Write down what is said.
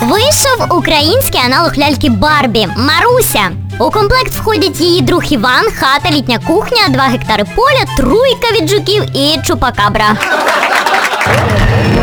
Вийшов український аналог ляльки Барбі – Маруся. У комплект входять її друг Іван, хата, літня кухня, 2 гектари поля, труйка від жуків і чупакабра.